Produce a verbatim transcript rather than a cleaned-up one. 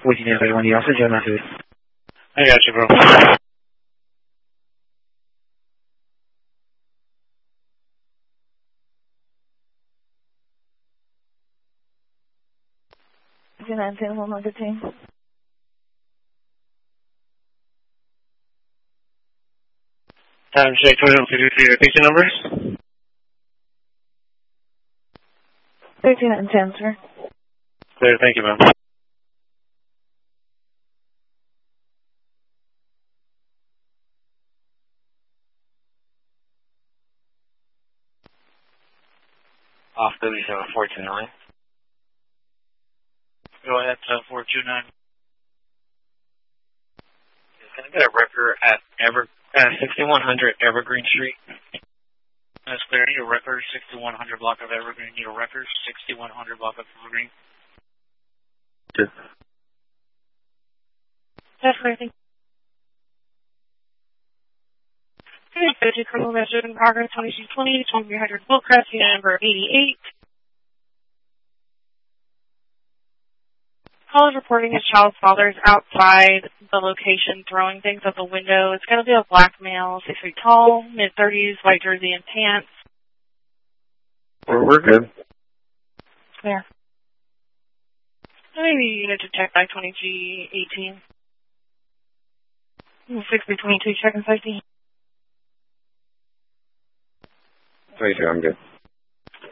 fourteen eight thirty-one, you also join my food. I got you, bro. two nine ten, one one fifteen. Time check, two fifty-three, repeat the numbers. thirteen and ten, sir. Clear, thank you, ma'am. Off thirty-seven four two nine. Go ahead, uh, four two nine. Can I get a record at Ever uh, sixty-one hundred Evergreen Street? That's clear. Need a record, sixty-one hundred block of Evergreen. Need a record, sixty-one hundred block of Evergreen. Two. That's clear, thank you. fifty criminal measure in progress, twenty-two twenty, twenty-three hundred Hillcrest, unit number eighty-eight. Call is reporting his child's father is outside the location throwing things out the window. It's going to be a black male, six feet tall, mid thirties, white jersey and pants. We're, we're good. Clear. Maybe unit to check by twenty G eighteen. sixty twenty-two, check and safety. twenty-two, I'm good.